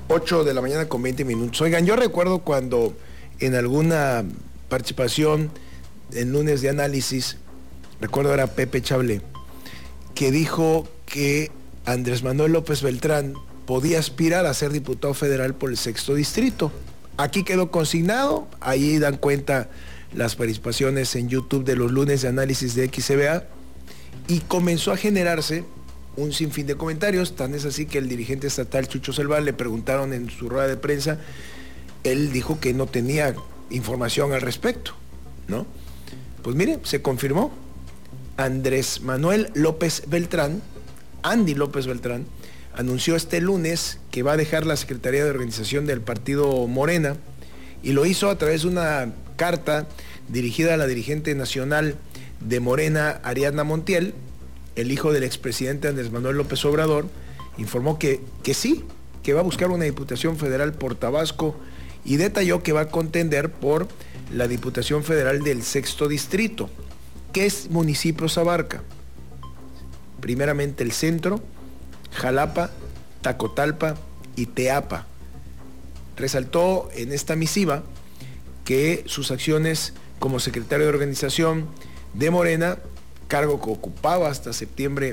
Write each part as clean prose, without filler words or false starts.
8 de la mañana con 20 minutos. Oigan, yo recuerdo cuando en alguna participación en Lunes de Análisis, recuerdo era Pepe Chablé, que dijo que Andrés Manuel López Beltrán podía aspirar a ser diputado federal por el 6º distrito. Aquí quedó consignado, ahí dan cuenta las participaciones en YouTube de los Lunes de Análisis de XCBA, y comenzó a generarse un sinfín de comentarios. Tan es así que el dirigente estatal Chucho Selva le preguntaron en su rueda de prensa, él dijo que no tenía información al respecto, ¿no? Pues mire, se confirmó. Andrés Manuel López Beltrán, Andy López Beltrán, anunció este lunes que va a dejar la Secretaría de Organización del partido Morena, y lo hizo a través de una carta dirigida a la dirigente nacional de Morena, Ariadna Montiel. El hijo del expresidente Andrés Manuel López Obrador informó que sí, que va a buscar una diputación federal por Tabasco, y detalló que va a contender por la Diputación Federal del 6º Distrito. ¿Qué municipios abarca? Primeramente el centro, Jalapa, Tacotalpa y Teapa. Resaltó en esta misiva que sus acciones como secretario de organización de Morena, cargo que ocupaba hasta septiembre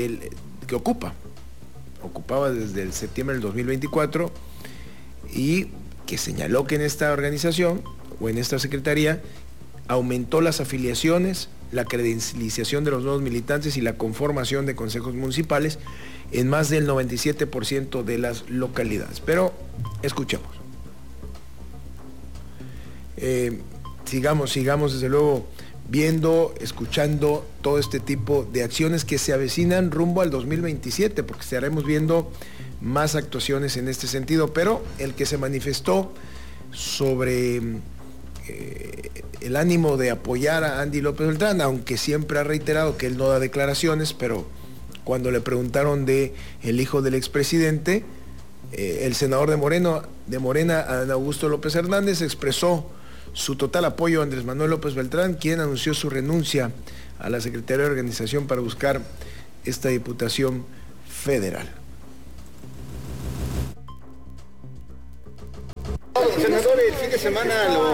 ocupaba desde el septiembre del 2024, y que señaló que en esta organización o en esta secretaría aumentó las afiliaciones, la credencialización de los nuevos militantes y la conformación de consejos municipales en más del 97% de las localidades. Pero escuchemos. Sigamos desde luego viendo, escuchando todo este tipo de acciones que se avecinan rumbo al 2027, porque estaremos viendo más actuaciones en este sentido. Pero el que se manifestó sobre el ánimo de apoyar a Andy López Beltrán, aunque siempre ha reiterado que él no da declaraciones, pero cuando le preguntaron de el hijo del expresidente, el senador de Morena, Adán Augusto López Hernández, expresó su total apoyo a Andrés Manuel López Beltrán, quien anunció su renuncia a la Secretaría de Organización para buscar esta diputación federal. Senador, el fin de semana lo...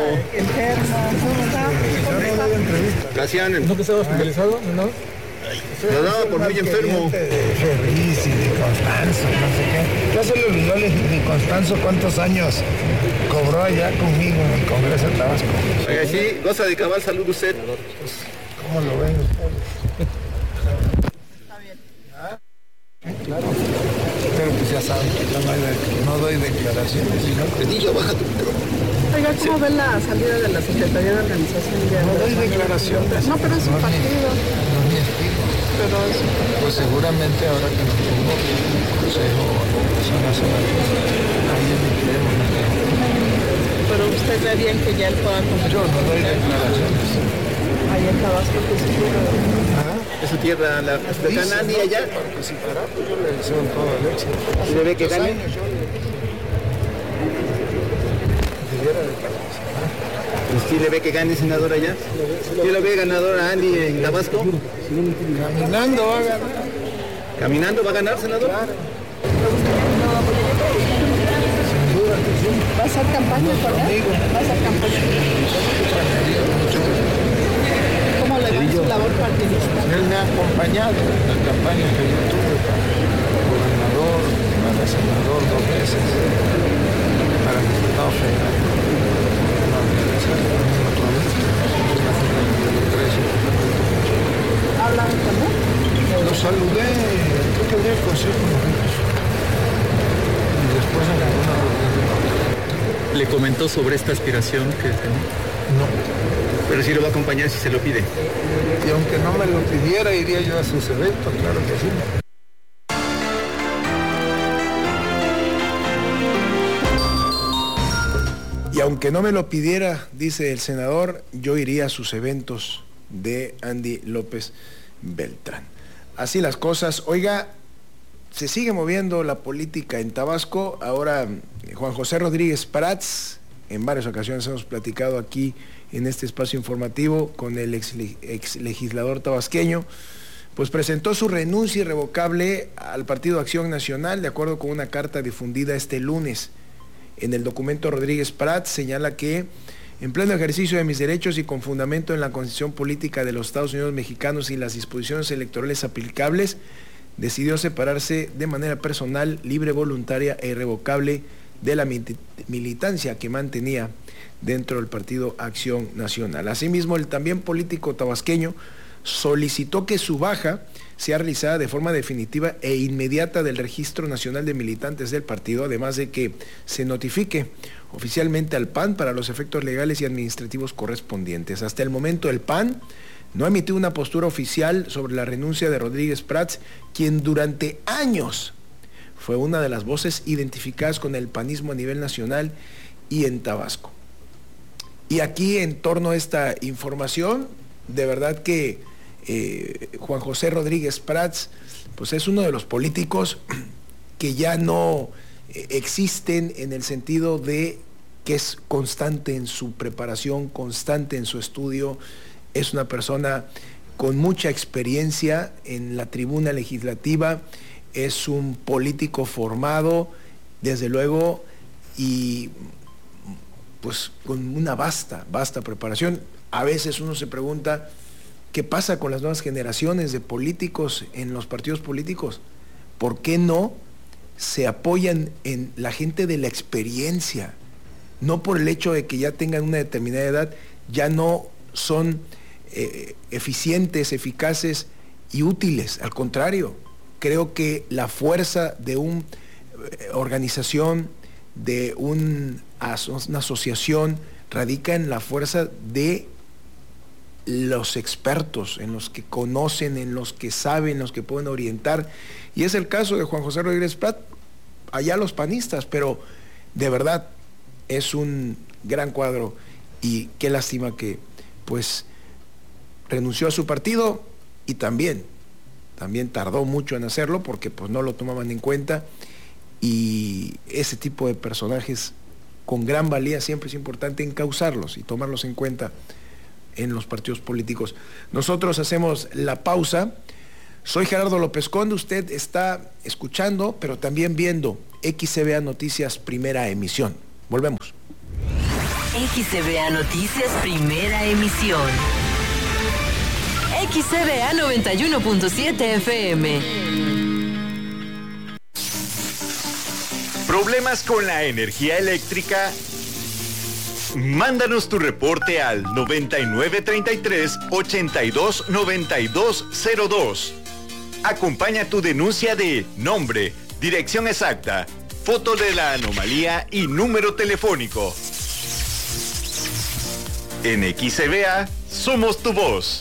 Gracias. ¿No que estaba hospitalizado? ¿No? Lo daba por muy enfermo. De Ferriz y de Constanzo, no sé qué. Ya se le olvidó de Constanzo cuántos años cobró allá conmigo en el Congreso de Tabasco. Oiga, sí, goza de cabal salud usted. ¿Cómo lo ven ustedes? Está bien. ¿Ah? Claro. Pero pues ya saben que yo no doy declaraciones, sino que digo, baja tu micrófono. Oiga, ¿cómo ven la salida de la Secretaría de Organización? No doy declaraciones. No, pero es su partido. No es mi estilo. Pero es... Pues seguramente ahora que nos pongo consejo o Congreso Nacional, ahí emitiremos nuestra opinión. Pero usted ve bien que ya él pueda competir. Yo no doy declaraciones. Ahí en Tabasco, que se quiere. Es su tierra, la Canandi allá. Participará, pues yo le deseo todo el éxito. ¿Y le ve que gane? Debiera de participar. ¿Usted le ve que gane, senador, allá? ¿Usted lo ve ganador a Andy en Tabasco? Caminando va a ganar. ¿Caminando va a ganar, senador? Claro. Sin duda que sí. ¿Va a hacer campaña con él? ¿Va a hacer campaña? ¿Cómo le va su labor partidista? Él me ha acompañado en la campaña que yo tuve para gobernador, para senador 2 veces, para diputado federal. ¿Hablan con él? Lo saludé, creo que había el consejo y después en alguna reunión. ¿Le comentó sobre esta aspiración que tenía? No. Pero sí lo va a acompañar si se lo pide. Y aunque no me lo pidiera, iría yo a sus eventos, claro que sí. Y aunque no me lo pidiera, dice el senador, yo iría a sus eventos de Andy López Beltrán. Así las cosas. Oiga, se sigue moviendo la política en Tabasco. Ahora Juan José Rodríguez Prats, en varias ocasiones hemos platicado aquí en este espacio informativo con el ex legislador tabasqueño, pues presentó su renuncia irrevocable al Partido Acción Nacional, de acuerdo con una carta difundida este lunes. En el documento, Rodríguez Prats señala que en pleno ejercicio de mis derechos y con fundamento en la Constitución Política de los Estados Unidos Mexicanos y las disposiciones electorales aplicables, decidió separarse de manera personal, libre, voluntaria e irrevocable de la militancia que mantenía dentro del Partido Acción Nacional. Asimismo, el también político tabasqueño solicitó que su baja sea realizada de forma definitiva e inmediata del Registro Nacional de Militantes del partido, además de que se notifique oficialmente al PAN para los efectos legales y administrativos correspondientes. Hasta el momento el PAN no ha emitido una postura oficial sobre la renuncia de Rodríguez Prats, quien durante años fue una de las voces identificadas con el panismo a nivel nacional y en Tabasco. Y aquí, en torno a esta información, de verdad que Juan José Rodríguez Prats, pues es uno de los políticos que ya no existen, en el sentido de que es constante en su preparación, constante en su estudio. Es una persona con mucha experiencia en la tribuna legislativa, es un político formado, desde luego, y pues con una vasta preparación. A veces uno se pregunta, ¿qué pasa con las nuevas generaciones de políticos en los partidos políticos? ¿Por qué no se apoyan en la gente de la experiencia? No por el hecho de que ya tengan una determinada edad, ya no son eficientes, eficaces y útiles. Al contrario, creo que la fuerza de una organización, de una asociación, radica en la fuerza de los expertos, en los que conocen, en los que saben, en los que pueden orientar. Y es el caso de Juan José Rodríguez Prats, allá los panistas, pero de verdad es un gran cuadro, y qué lástima que pues renunció a su partido, y también tardó mucho en hacerlo porque pues no lo tomaban en cuenta, y ese tipo de personajes con gran valía siempre es importante encauzarlos y tomarlos en cuenta en los partidos políticos. Nosotros hacemos la pausa. Soy Gerardo López Conde, usted está escuchando, pero también viendo XCBA Noticias Primera Emisión. Volvemos. XCBA Noticias Primera Emisión. XCBA 91.7 FM. ¿Problemas con la energía eléctrica? Mándanos tu reporte al 9933-829202. Acompaña tu denuncia de nombre, dirección exacta, foto de la anomalía y número telefónico. En XCBA somos tu voz.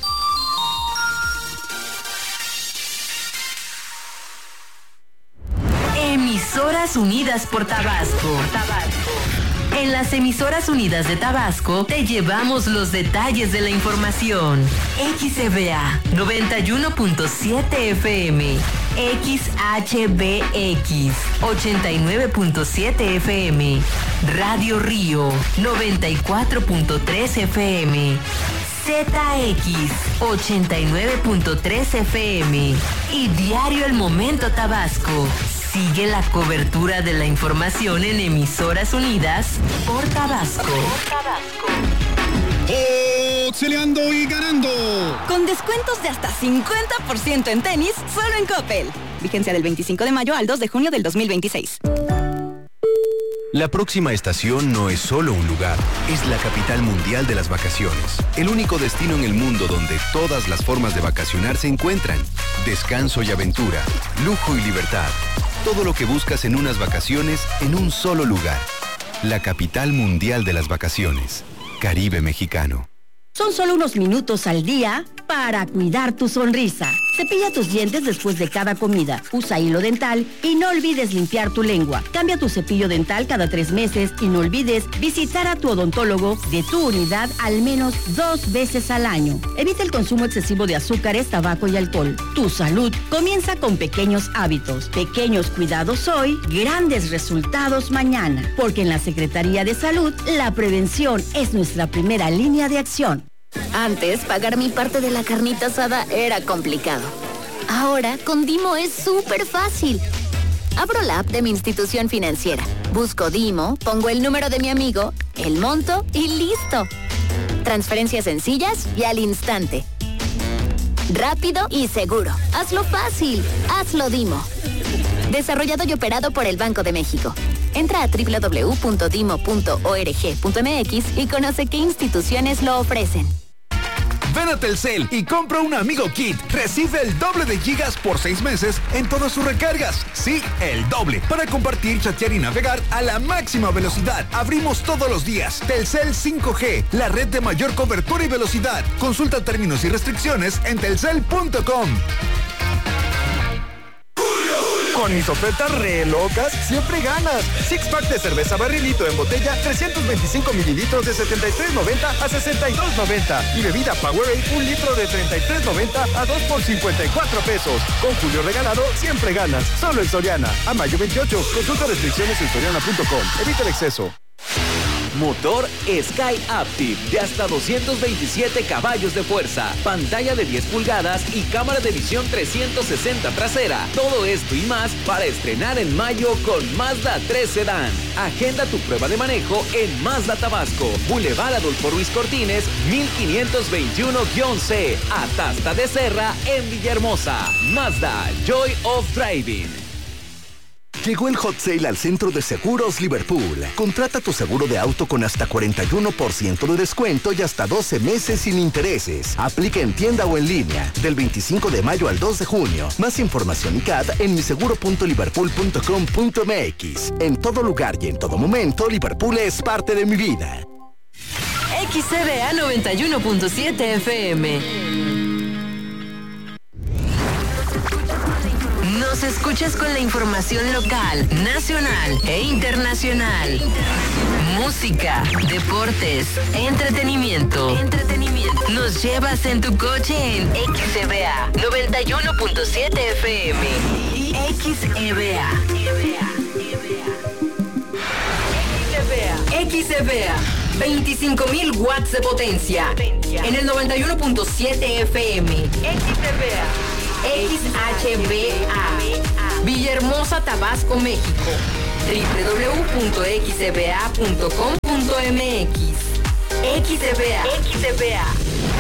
Emisoras Unidas por Tabasco. En las Emisoras Unidas de Tabasco te llevamos los detalles de la información. XCBA 91.7 FM, XHBX 89.7 FM, Radio Río 94.3 FM, ZX 89.3 FM y Diario El Momento Tabasco. Sigue la cobertura de la información en Emisoras Unidas por Tabasco. Auxiliando y ganando. Con descuentos de hasta 50% en tenis, solo en Coppel. Vigencia del 25 de mayo al 2 de junio del 2026. La próxima estación no es solo un lugar, es la capital mundial de las vacaciones. El único destino en el mundo donde todas las formas de vacacionar se encuentran. Descanso y aventura, lujo y libertad. Todo lo que buscas en unas vacaciones en un solo lugar. La capital mundial de las vacaciones. Caribe mexicano. Son solo unos minutos al día para cuidar tu sonrisa. Cepilla tus dientes después de cada comida. Usa hilo dental y no olvides limpiar tu lengua. Cambia tu cepillo dental cada 3 meses y no olvides visitar a tu odontólogo de tu unidad al menos 2 veces al año. Evita el consumo excesivo de azúcares, tabaco y alcohol. Tu salud comienza con pequeños hábitos. Pequeños cuidados hoy, grandes resultados mañana. Porque en la Secretaría de Salud, la prevención es nuestra primera línea de acción. Antes, pagar mi parte de la carnita asada era complicado. Ahora, con Dimo es súper fácil. Abro la app de mi institución financiera, busco Dimo, pongo el número de mi amigo, el monto y listo. Transferencias sencillas y al instante. Rápido y seguro. Hazlo fácil. Hazlo Dimo. Desarrollado y operado por el Banco de México. Entra a www.dimo.org.mx y conoce qué instituciones lo ofrecen. Ven a Telcel y compra un Amigo Kit. Recibe el doble de gigas por 6 meses en todas sus recargas. Sí, el doble. Para compartir, chatear y navegar a la máxima velocidad. Abrimos todos los días. Telcel 5G, la red de mayor cobertura y velocidad. Consulta términos y restricciones en telcel.com. Con mis ofertas re locas, siempre ganas. Six pack de cerveza barrilito en botella, 325 mililitros de 73.90 a 62.90. Y bebida Powerade, 1 litro de 33.90 a 2 por 54 pesos. Con Julio regalado, siempre ganas. Solo en Soriana. A mayo 28. Consulta restricciones en soriana.com. Evita el exceso. Motor Sky Active de hasta 227 caballos de fuerza, pantalla de 10 pulgadas y cámara de visión 360 trasera. Todo esto y más para estrenar en mayo con Mazda 3 Sedán. Agenda tu prueba de manejo en Mazda Tabasco, Boulevard Adolfo Ruiz Cortines, 1521-C, Atasta de Serra en Villahermosa. Mazda, Joy of Driving. Llegó el Hot Sale al Centro de Seguros Liverpool. Contrata tu seguro de auto con hasta 41% de descuento y hasta 12 meses sin intereses. Aplica en tienda o en línea, del 25 de mayo al 2 de junio. Más información y CAT en miseguro.liverpool.com.mx. En todo lugar y en todo momento, Liverpool es parte de mi vida. XCBA 91.7 FM. Nos escuchas con la información local, nacional e internacional. Música, deportes, entretenimiento. Nos llevas en tu coche en XCBA 91.7 FM y XEBA. XEBA 25.000 watts de potencia en el 91.7 FM. XEBA. XHBA, Villahermosa, Tabasco, México. www.xcba.com.mx. XCBA